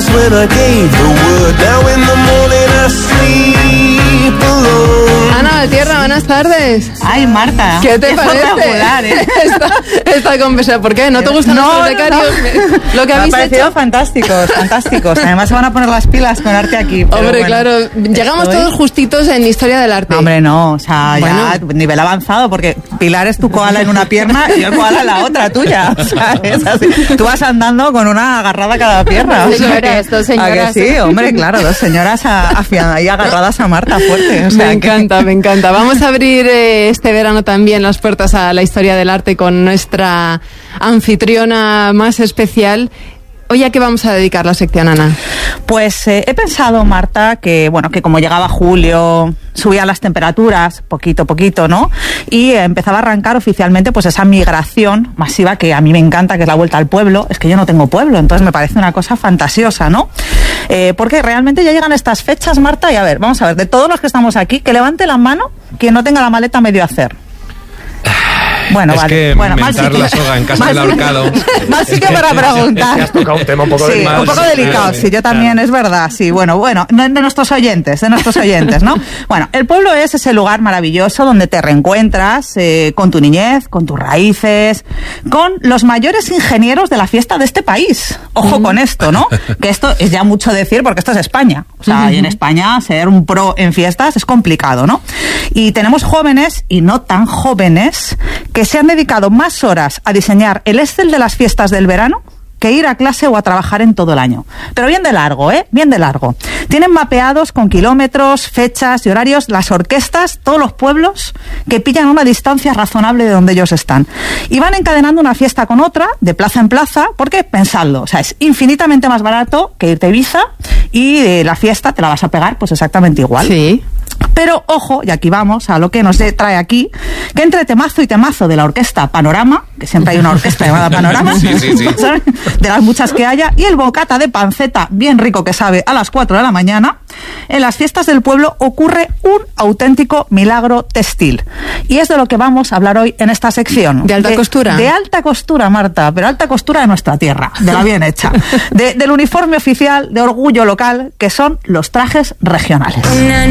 when I gave the word. Now in the morning I sleep alone. Ana Valtierra, buenas tardes. Ay, Marta. ¿Qué te parece? Espectacular, ¿eh? esta conversación. ¿Por qué? ¿No te gustan los becarios? No. Lo que habéis me ha parecido hecho. fantásticos. Además se van a poner las pilas con arte aquí. Pero Hombre, bueno, claro. Llegamos todos justitos en historia del arte. No, hombre, no. O sea, Bueno. ya nivel avanzado, porque Pilar es tu koala en una pierna y el koala en la otra tuya. O sea, es así. Tú vas andando con una agarrada a cada pierna. O sea, Dos señoras. ¿A que sí? Hombre, claro, dos señoras ahí agarradas a Marta fuerte. O sea, Me encanta, me encanta. Vamos a abrir este verano también las puertas a la historia del arte con nuestra anfitriona más especial. Hoy, ¿a qué vamos a dedicar la sección, Ana? Pues he pensado, Marta, que como llegaba julio, subían las temperaturas, poquito a poquito, ¿no? Y empezaba a arrancar oficialmente pues esa migración masiva que a mí me encanta, que es la vuelta al pueblo. Es que yo no tengo pueblo, entonces me parece una cosa fantasiosa, ¿no? Porque realmente ya llegan estas fechas, Marta, y a ver, vamos a ver, de todos los que estamos aquí, que levante la mano quien no tenga la maleta medio a hacer. Bueno, es vale. que Bueno, inventar la soga en casa del ahorcado. Más sí que para preguntar. Es que has tocado un tema un poco Sí, más, un poco delicado, sí, yo también, es verdad, sí. Bueno, de nuestros oyentes, ¿no? Bueno, el pueblo es ese lugar maravilloso donde te reencuentras con tu niñez, con tus raíces, con los mayores ingenieros de la fiesta de este país. Ojo con esto, ¿no? Que esto es ya mucho decir porque esto es España. O sea, y en España ser un pro en fiestas es complicado, ¿no? Y tenemos jóvenes y no tan jóvenes que se han dedicado más horas a diseñar el Excel de las fiestas del verano que ir a clase o a trabajar en todo el año. Pero bien de largo, bien de largo. Tienen mapeados con kilómetros, fechas y horarios las orquestas, todos los pueblos que pillan una distancia razonable de donde ellos están. Y van encadenando una fiesta con otra, de plaza en plaza, porque pensadlo, o sea, es infinitamente más barato que irte a Ibiza y la fiesta te la vas a pegar pues exactamente igual. Sí. Pero ojo, y aquí vamos a lo que nos trae aquí, que entre temazo y temazo de la orquesta Panorama, que siempre hay una orquesta llamada Panorama, Sí. ¿sabes? De las muchas que haya, y el bocata de panceta bien rico que sabe a las 4 de la mañana, en las fiestas del pueblo ocurre un auténtico milagro textil. Y es de lo que vamos a hablar hoy en esta sección. ¿De alta costura? De alta costura, Marta, pero alta costura de nuestra tierra, de la bien hecha. Del uniforme oficial, de orgullo local, que son los trajes regionales.